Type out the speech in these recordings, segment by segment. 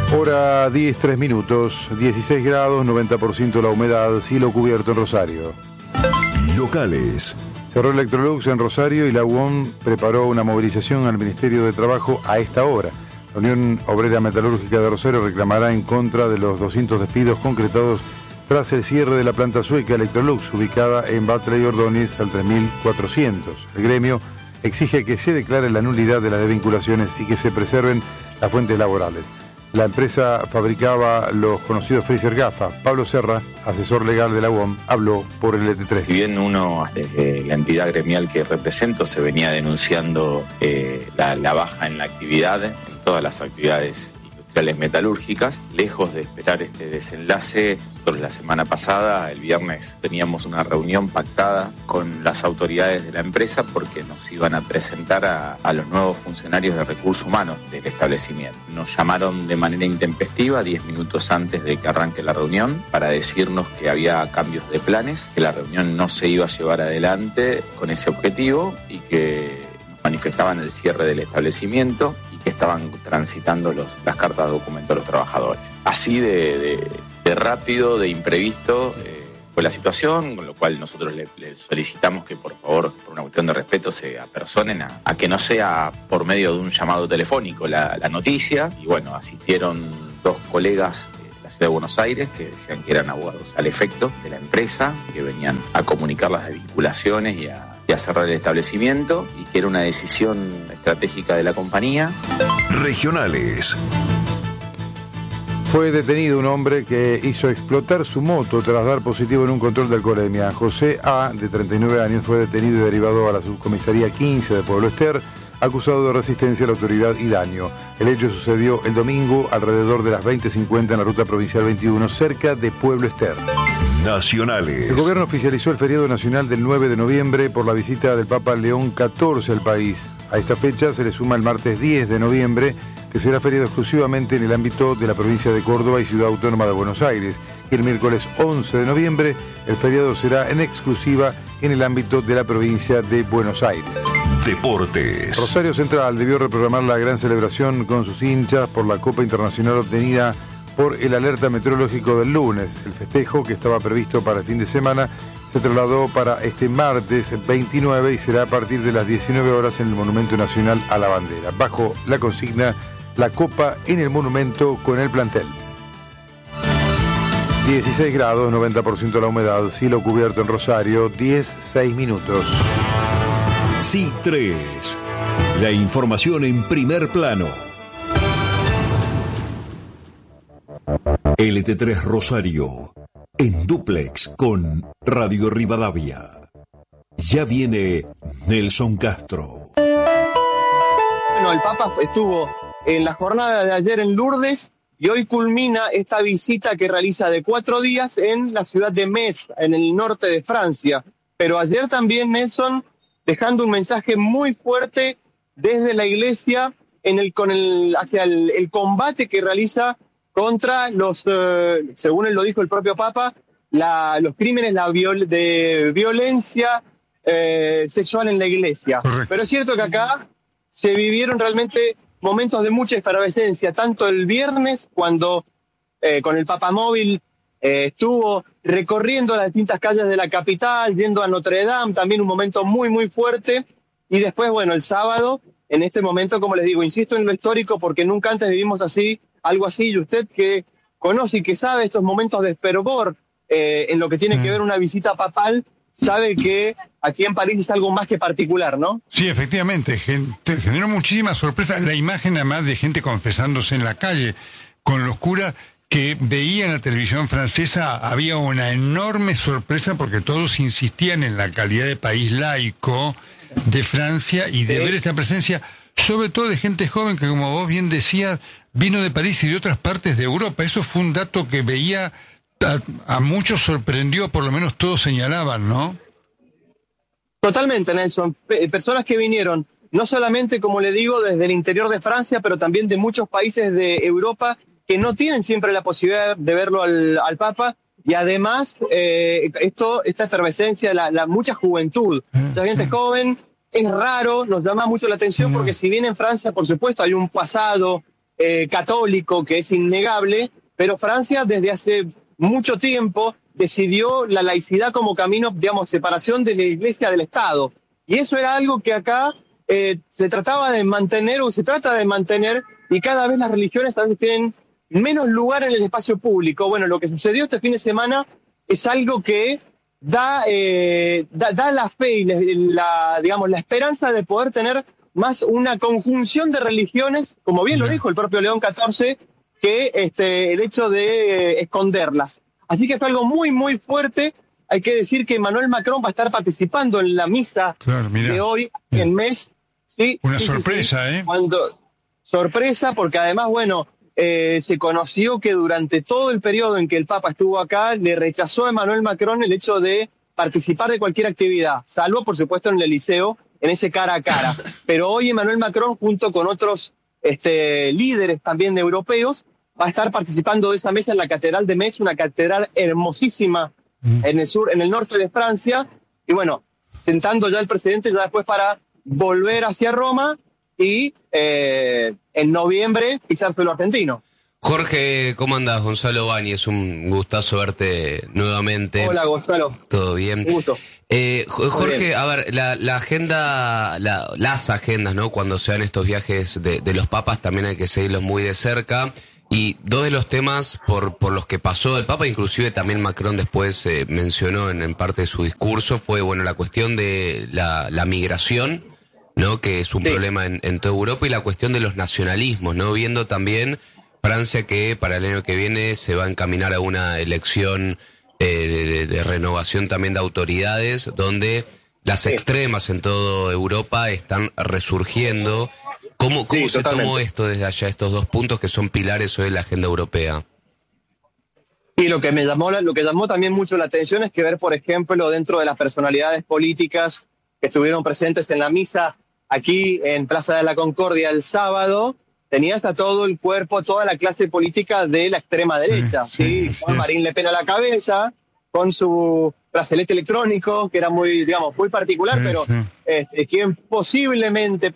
Hora 10, 3 minutos, 16 grados, 90% la humedad, cielo cubierto en Rosario. Locales. Cerró Electrolux en Rosario y la UOM preparó una movilización al Ministerio de Trabajo a esta hora. La Unión Obrera Metalúrgica de Rosario reclamará en contra de los 200 despidos concretados tras el cierre de la planta sueca Electrolux, ubicada en Batlle y Ordóñez al 3400. El gremio exige que se declare la nulidad de las desvinculaciones y que se preserven las fuentes laborales. La empresa fabricaba los conocidos freezer GAFA. Pablo Serra, asesor legal de la UOM, habló por el ET3. Si bien uno, desde la entidad gremial que represento, se venía denunciando la baja en la actividad, en todas las actividades industriales metalúrgicas, lejos de esperar este desenlace, nosotros la semana pasada, el viernes, teníamos una reunión pactada con las autoridades de la empresa porque nos iban a presentar a los nuevos funcionarios de recursos humanos del establecimiento. Nos llamaron de manera intempestiva 10 minutos antes de que arranque la reunión para decirnos que había cambios de planes, que la reunión no se iba a llevar adelante con ese objetivo y que nos manifestaban el cierre del establecimiento y que estaban transitando las cartas de documento a los trabajadores. Así de rápido, de imprevisto fue la situación, con lo cual nosotros le solicitamos que por favor, por una cuestión de respeto, se apersonen a que no sea por medio de un llamado telefónico la noticia. Y bueno, asistieron 2 colegas de la Ciudad de Buenos Aires que decían que eran abogados al efecto de la empresa, que venían a comunicar las desvinculaciones y a cerrar el establecimiento, y que era una decisión estratégica de la compañía. Regionales. Fue detenido un hombre que hizo explotar su moto tras dar positivo en un control de alcoholemia. José A., de 39 años, fue detenido y derivado a la subcomisaría 15 de Pueblo Ester, acusado de resistencia a la autoridad y daño. El hecho sucedió el domingo alrededor de las 20:50 en la ruta provincial 21, cerca de Pueblo Ester. Nacionales. El gobierno oficializó el feriado nacional del 9 de noviembre por la visita del Papa León XIV al país. A esta fecha se le suma el martes 10 de noviembre, que será feriado exclusivamente en el ámbito de la provincia de Córdoba y Ciudad Autónoma de Buenos Aires. Y el miércoles 11 de noviembre, el feriado será en exclusiva en el ámbito de la provincia de Buenos Aires. Deportes. Rosario Central debió reprogramar la gran celebración con sus hinchas por la Copa Internacional obtenida por el alerta meteorológico del lunes. El festejo, que estaba previsto para el fin de semana, se trasladó para este martes 29 y será a partir de las 19 horas en el Monumento Nacional a la Bandera, bajo la consigna La Copa en el Monumento con el plantel. 16 grados, 90% la humedad, cielo cubierto en Rosario, 6 minutos. C3. La información en primer plano. LT3 Rosario, en dúplex con Radio Rivadavia. Ya viene Nelson Castro. Bueno, el Papa estuvo en la jornada de ayer en Lourdes y hoy culmina esta visita que realiza de 4 días en la ciudad de Metz, en el norte de Francia. Pero ayer también Nelson dejando un mensaje muy fuerte desde la iglesia hacia el combate que realiza contra los, según él lo dijo el propio Papa, los crímenes de violencia sexual en la iglesia. Correcto. Pero es cierto que acá se vivieron realmente momentos de mucha efervescencia, tanto el viernes cuando con el Papamóvil estuvo recorriendo las distintas calles de la capital, yendo a Notre Dame, también un momento muy, muy fuerte, y después, bueno, el sábado, en este momento, como les digo, insisto en lo histórico porque nunca antes vivimos algo así, y usted que conoce y que sabe estos momentos de fervor en lo que tiene que ver una visita papal, sabe que aquí en París es algo más que particular, ¿no? Sí, efectivamente, generó muchísima sorpresa la imagen además de gente confesándose en la calle con los curas que veía en la televisión francesa. Había una enorme sorpresa porque todos insistían en la calidad de país laico de Francia y de ver esta presencia, sobre todo de gente joven que, como vos bien decías, vino de París y de otras partes de Europa. Eso fue un dato que veía a muchos sorprendió, por lo menos todos señalaban, ¿no? Totalmente, Nelson. Personas que vinieron, no solamente, como le digo, desde el interior de Francia, pero también de muchos países de Europa que no tienen siempre la posibilidad de verlo al Papa, y además esta efervescencia, la mucha juventud, la gente joven, es raro, nos llama mucho la atención porque si bien en Francia, por supuesto, hay un pasado católico, que es innegable, pero Francia desde hace mucho tiempo decidió la laicidad como camino, digamos, separación de la Iglesia del Estado. Y eso era algo que acá se trataba de mantener, o se trata de mantener, y cada vez las religiones a veces tienen menos lugar en el espacio público. Bueno, lo que sucedió este fin de semana es algo que da la fe y digamos, la esperanza de poder tener más una conjunción de religiones, como bien lo dijo el propio León XIV, que el hecho de esconderlas. Así que fue algo muy, muy fuerte. Hay que decir que Emmanuel Macron va a estar participando en la misa de hoy en Metz. Sí, una sorpresa, sí. Sorpresa, porque además, bueno, se conoció que durante todo el periodo en que el Papa estuvo acá, le rechazó a Emmanuel Macron el hecho de participar de cualquier actividad, salvo, por supuesto, en el Eliseo, en ese cara a cara. Pero hoy Emmanuel Macron, junto con otros líderes también europeos, va a estar participando de esa mesa en la Catedral de Metz, una catedral hermosísima en el norte de Francia. Y bueno, sentando ya el presidente ya después para volver hacia Roma y en noviembre pisar suelo argentino. Jorge, ¿cómo andás? Gonzalo Bani, es un gustazo verte nuevamente. Hola, Gonzalo. ¿Todo bien? Un gusto. Jorge, a ver, la agenda, las agendas, ¿no? Cuando se dan estos viajes de los papas, también hay que seguirlos muy de cerca. Y dos de los temas por los que pasó el Papa, inclusive también Macron después mencionó en parte de su discurso, fue, bueno, la cuestión de la migración, ¿no? Que es un problema en toda Europa, y la cuestión de los nacionalismos, ¿no? Viendo también Francia que para el año que viene se va a encaminar a una elección de renovación también de autoridades, donde las extremas en toda Europa están resurgiendo. ¿Cómo se tomó esto desde allá, estos dos puntos que son pilares hoy de la agenda europea? Y lo que llamó también mucho la atención es que ver, por ejemplo, dentro de las personalidades políticas que estuvieron presentes en la misa aquí en Plaza de la Concordia el sábado, tenías a todo el cuerpo, toda la clase política de la extrema derecha, con Marine Le Pen a la cabeza, con su brazalete electrónico, que era muy, digamos, muy particular, pero quien posiblemente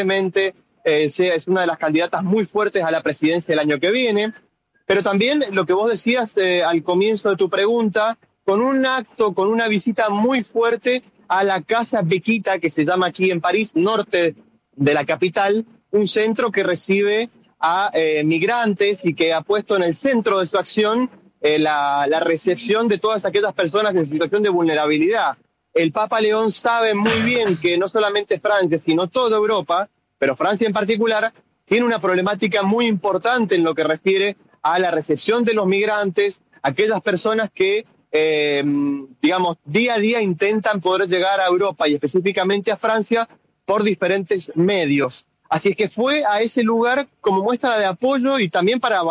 es una de las candidatas muy fuertes a la presidencia el año que viene. Pero también lo que vos decías al comienzo de tu pregunta, con un acto, con una visita muy fuerte a la Casa Bequita, que se llama aquí en París, norte de la capital, un centro que recibe a migrantes y que ha puesto en el centro de su acción la recepción de todas aquellas personas en situación de vulnerabilidad. El Papa León sabe muy bien que no solamente Francia, sino toda Europa, pero Francia en particular, tiene una problemática muy importante en lo que refiere a la recepción de los migrantes, aquellas personas que, digamos, día a día intentan poder llegar a Europa y específicamente a Francia por diferentes medios. Así es que fue a ese lugar como muestra de apoyo y también para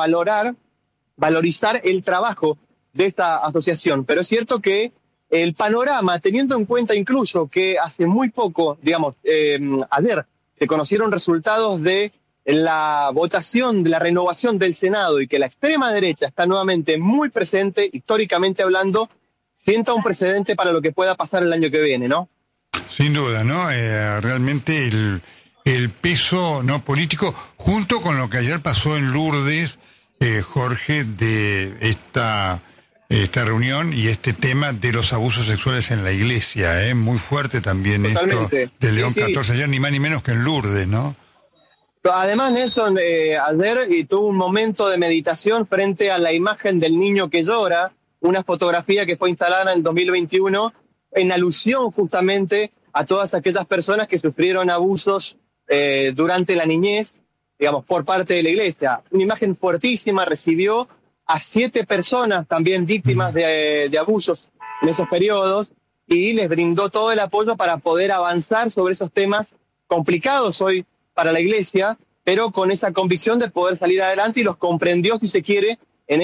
valorizar el trabajo de esta asociación. Pero es cierto que el panorama, teniendo en cuenta incluso que hace muy poco, digamos, ayer se conocieron resultados de la votación, de la renovación del Senado, y que la extrema derecha está nuevamente muy presente, históricamente hablando, sienta un precedente para lo que pueda pasar el año que viene, ¿no? Sin duda, ¿no? Realmente el peso no político, junto con lo que ayer pasó en Lourdes, Jorge, de esta reunión y este tema de los abusos sexuales en la iglesia, muy fuerte también. Totalmente. Esto de León XIV, ayer ni más ni menos que en Lourdes, ¿no? Además, Nelson, ayer tuvo un momento de meditación frente a la imagen del niño que llora, una fotografía que fue instalada en 2021 en alusión justamente a todas aquellas personas que sufrieron abusos durante la niñez, digamos, por parte de la iglesia. Una imagen fuertísima, recibió a 7 personas también víctimas de abusos en esos periodos y les brindó todo el apoyo para poder avanzar sobre esos temas complicados hoy para la iglesia, pero con esa convicción de poder salir adelante, y los comprendió, si se quiere, en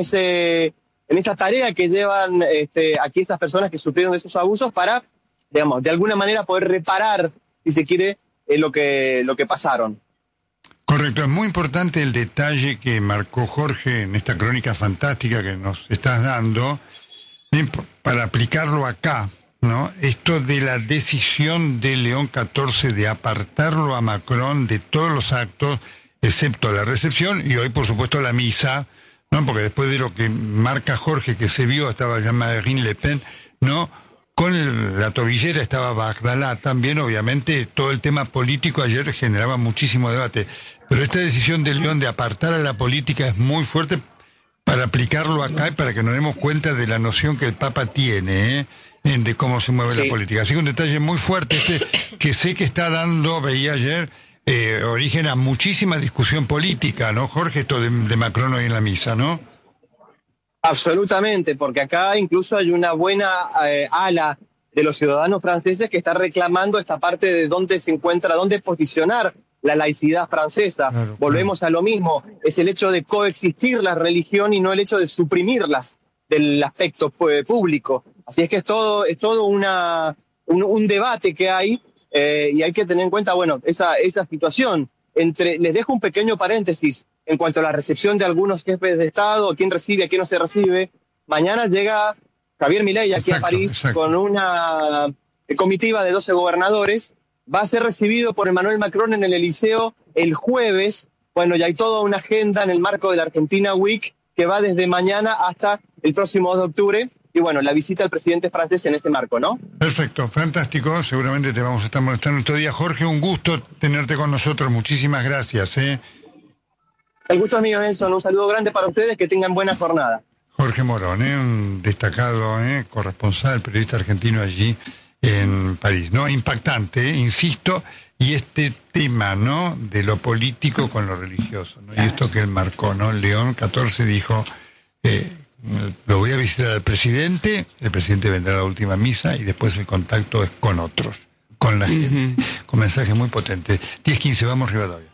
esa tarea que llevan aquí esas personas que sufrieron esos abusos para, digamos, de alguna manera poder reparar, si se quiere, lo que pasaron. Correcto, es muy importante el detalle que marcó Jorge en esta crónica fantástica que nos estás dando, para aplicarlo acá, ¿no? Esto de la decisión de León XIV de apartarlo a Macron de todos los actos, excepto la recepción, y hoy, por supuesto, la misa, ¿no? Porque después de lo que marca Jorge, que se vio, estaba ya Marine Le Pen, ¿no? Con la tobillera estaba Bagdalá también, obviamente, todo el tema político ayer generaba muchísimo debate. Pero esta decisión de León de apartar a la política es muy fuerte para aplicarlo acá y para que nos demos cuenta de la noción que el Papa tiene, de cómo se mueve la política. Así que un detalle muy fuerte que sé que está dando, veía ayer, origen a muchísima discusión política, ¿no, Jorge? Esto de Macron hoy en la misa, ¿no? Absolutamente, porque acá incluso hay una buena ala de los ciudadanos franceses que está reclamando esta parte de dónde se encuentra, dónde posicionar la laicidad francesa. Claro, volvemos a lo mismo, es el hecho de coexistir la religión y no el hecho de suprimirlas del aspecto público. Así es que es todo un debate que hay y hay que tener en cuenta, bueno, esa situación. Les dejo un pequeño paréntesis en cuanto a la recepción de algunos jefes de Estado, quién recibe, a quién no se recibe. Mañana llega Javier Milei aquí a París con una comitiva de 12 gobernadores. Va a ser recibido por Emmanuel Macron en el Eliseo el jueves. Bueno, ya hay toda una agenda en el marco de la Argentina Week que va desde mañana hasta el próximo 2 de octubre. Y bueno, la visita al presidente francés en ese marco, ¿no? Perfecto, fantástico. Seguramente te vamos a estar molestando estos días. Jorge, un gusto tenerte con nosotros. Muchísimas gracias. El gusto es mío, Nelson. Un saludo grande para ustedes. Que tengan buena jornada. Jorge Morón, un destacado corresponsal, periodista argentino allí en París. ¿No? Impactante, insisto. Y este tema, ¿no? De lo político con lo religioso, ¿no? Y esto que él marcó, ¿no? León XIV dijo... lo voy a visitar al presidente, el presidente vendrá a la última misa y después el contacto es con otros, con la gente, con mensajes muy potentes. 10:15, vamos Rivadavia.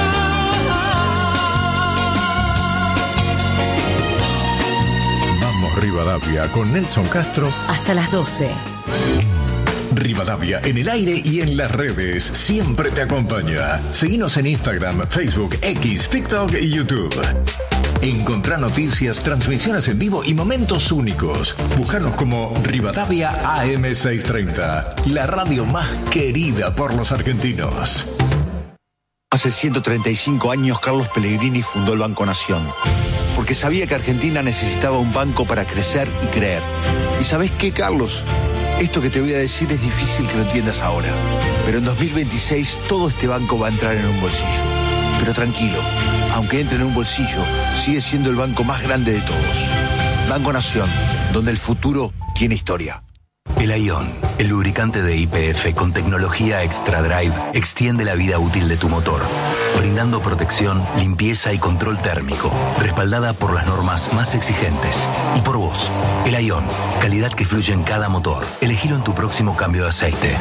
Vamos Rivadavia con Nelson Castro hasta las 12. Rivadavia en el aire y en las redes siempre te acompaña. Seguinos en Instagram, Facebook, X, TikTok y YouTube. Encontrá noticias, transmisiones en vivo y momentos únicos. Búscanos como Rivadavia AM630, la radio más querida por los argentinos. Hace 135 años Carlos Pellegrini fundó el Banco Nación, porque sabía que Argentina necesitaba un banco para crecer y creer. ¿Y sabés qué, Carlos? Esto que te voy a decir es difícil que lo entiendas ahora, pero en 2026 todo este banco va a entrar en un bolsillo. Pero tranquilo, aunque entre en un bolsillo, sigue siendo el banco más grande de todos. Banco Nación, donde el futuro tiene historia. El Ion, el lubricante de YPF con tecnología Extra Drive, extiende la vida útil de tu motor, brindando protección, limpieza y control térmico, respaldada por las normas más exigentes. Y por vos, el Ion, calidad que fluye en cada motor. Elegilo en tu próximo cambio de aceite.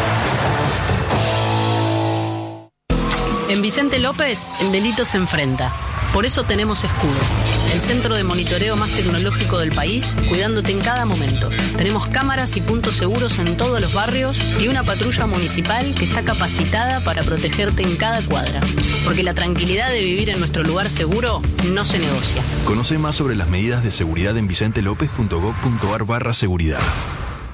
En Vicente López, el delito se enfrenta. Por eso tenemos Escudo, el centro de monitoreo más tecnológico del país, cuidándote en cada momento. Tenemos cámaras y puntos seguros en todos los barrios y una patrulla municipal que está capacitada para protegerte en cada cuadra. Porque la tranquilidad de vivir en nuestro lugar seguro no se negocia. Conoce más sobre las medidas de seguridad en vicentelopez.gov.ar/seguridad.